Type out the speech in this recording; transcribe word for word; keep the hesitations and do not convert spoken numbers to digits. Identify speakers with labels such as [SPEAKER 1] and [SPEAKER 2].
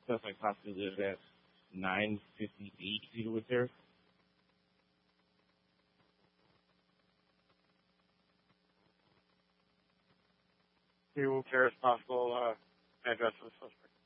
[SPEAKER 1] suspect possibly lived at nine fifty-eight Cedarwood Terrace.
[SPEAKER 2] Cedarwood Terrace, possible uh, address of the suspect.